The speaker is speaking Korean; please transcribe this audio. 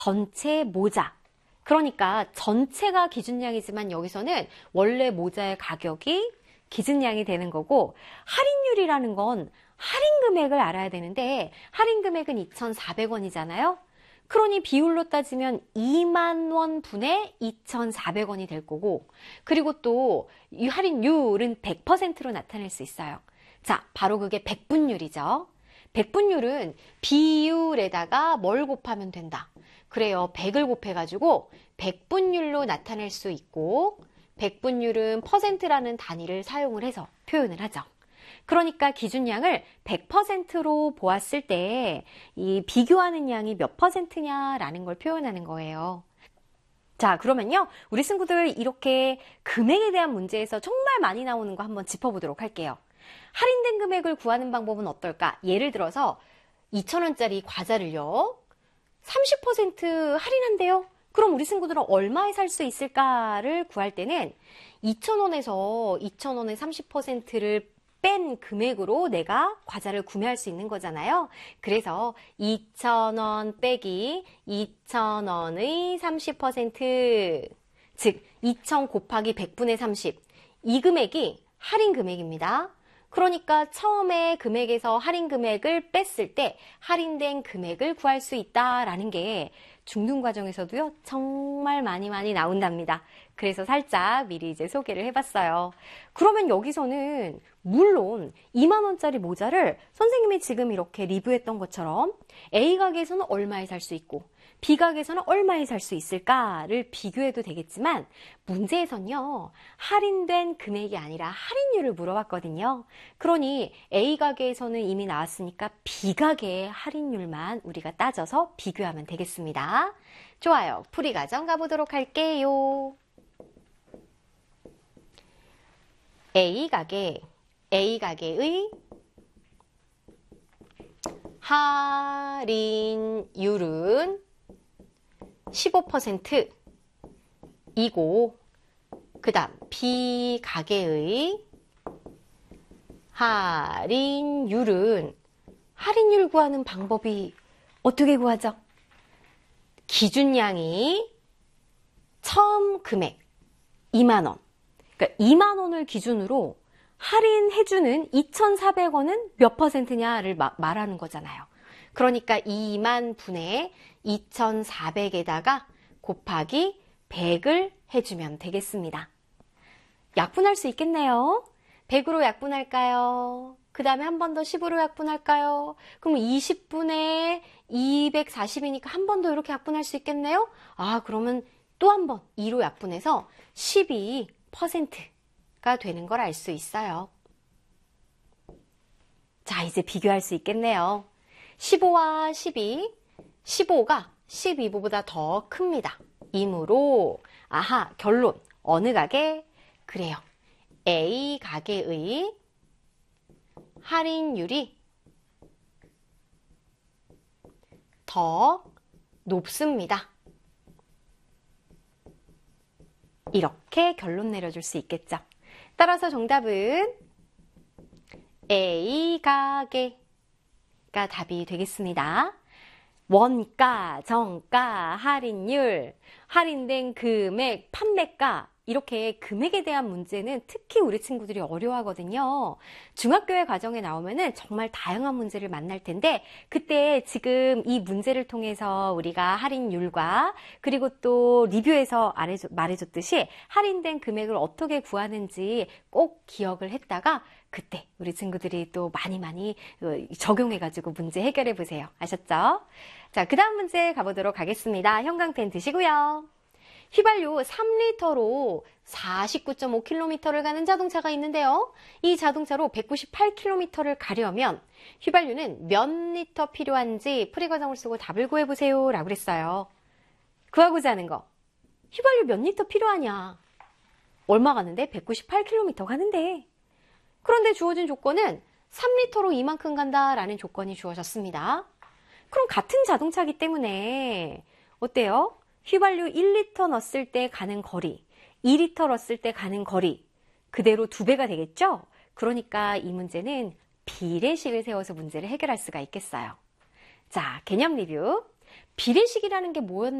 전체 모자. 그러니까 전체가 기준량이지만 여기서는 원래 모자의 가격이 기준량이 되는 거고, 할인율이라는 건 할인 금액을 알아야 되는데 할인 금액은 2,400원이잖아요. 그러니 비율로 따지면 2만 원 분의 2,400원이 될 거고, 그리고 또 이 할인율은 100%로 나타낼 수 있어요. 자, 바로 그게 백분율이죠. 백분율은 비율에다가 뭘 곱하면 된다. 그래요. 100을 곱해가지고 백분율로 나타낼 수 있고, 백분율은 퍼센트라는 단위를 사용을 해서 표현을 하죠. 그러니까 기준량을 100%로 보았을 때 이 비교하는 양이 몇 퍼센트냐라는 걸 표현하는 거예요. 자, 그러면요, 우리 친구들 이렇게 금액에 대한 문제에서 정말 많이 나오는 거 한번 짚어보도록 할게요. 할인된 금액을 구하는 방법은 어떨까? 예를 들어서 2,000원짜리 과자를요, 30% 할인한대요. 그럼 우리 친구들은 얼마에 살 수 있을까를 구할 때는 2,000원에서 2,000원의 30%를 뺀 금액으로 내가 과자를 구매할 수 있는 거잖아요. 그래서 2,000원 빼기 2,000원의 30%, 즉 2,000 곱하기 100분의 30, 이 금액이 할인 금액입니다. 그러니까 처음에 금액에서 할인 금액을 뺐을 때 할인된 금액을 구할 수 있다라는 게 중등 과정에서도요, 정말 많이 나온답니다. 그래서 살짝 미리 이제 소개를 해봤어요. 그러면 여기서는 물론 2만 원짜리 모자를 선생님이 지금 이렇게 리뷰했던 것처럼 A 가게에서는 얼마에 살 수 있고 B 가게에서는 얼마에 살 수 있을까를 비교해도 되겠지만, 문제에선요, 할인된 금액이 아니라 할인율을 물어봤거든요. 그러니 A 가게에서는 이미 나왔으니까 B 가게의 할인율만 우리가 따져서 비교하면 되겠습니다. 좋아요. 풀이 과정 가보도록 할게요. A 가게의 할인율은 15%이고, 그 다음 B 가게의 할인율은, 할인율 구하는 방법이 어떻게 구하죠? 기준량이 처음 금액 2만 원. 그러니까 2만 원을 기준으로 할인해주는 2,400원은 몇 퍼센트냐를 말하는 거잖아요. 그러니까 2만 분의 2,400에다가 곱하기 100을 해주면 되겠습니다. 약분할 수 있겠네요. 100으로 약분할까요? 그 다음에 한 번 더 10으로 약분할까요? 그럼 20분의 240이니까 한 번 더 이렇게 약분할 수 있겠네요? 아, 그러면 또 한 번 2로 약분해서 12%가 되는 걸 알 수 있어요. 자, 이제 비교할 수 있겠네요. 15와 12, 15가 12보다 더 큽니다. 이므로, 아하, 결론. 어느 가게? 그래요. A 가게의 할인율이 더 높습니다. 이렇게 결론 내려줄 수 있겠죠. 따라서 정답은 A 가게가 답이 되겠습니다. 원가, 정가, 할인율, 할인된 금액, 판매가, 이렇게 금액에 대한 문제는 특히 우리 친구들이 어려워하거든요. 중학교의 과정에 나오면은 정말 다양한 문제를 만날 텐데, 그때 지금 이 문제를 통해서 우리가 할인율과, 그리고 또 리뷰에서 말해줬듯이 할인된 금액을 어떻게 구하는지 꼭 기억을 했다가, 그때 우리 친구들이 또 많이 적용해가지고 문제 해결해 보세요. 아셨죠? 자, 그 다음 문제 가보도록 하겠습니다. 형광펜 드시고요. 휘발유 3리터로 49.5km를 가는 자동차가 있는데요. 이 자동차로 198km를 가려면 휘발유는 몇 리터 필요한지 풀이 과정을 쓰고 답을 구해보세요 라고 그랬어요. 구하고자 하는 거. 휘발유 몇 리터 필요하냐? 얼마 가는데? 198km 가는데. 그런데 주어진 조건은 3리터로 이만큼 간다라는 조건이 주어졌습니다. 그럼 같은 자동차이기 때문에 어때요? 휘발유 1리터 넣었을 때 가는 거리, 2리터 넣었을 때 가는 거리, 그대로 2배가 되겠죠? 그러니까 이 문제는 비례식을 세워서 문제를 해결할 수가 있겠어요. 자, 개념 리뷰. 비례식이라는 게 뭐였나?